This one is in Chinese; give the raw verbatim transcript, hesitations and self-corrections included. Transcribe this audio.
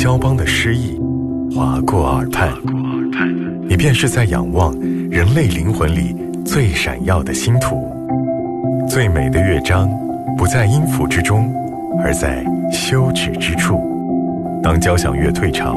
肖邦的诗意划过耳畔，你便是在仰望人类灵魂里最闪耀的星图。最美的乐章不在音符之中，而在休止之处。当交响乐退场，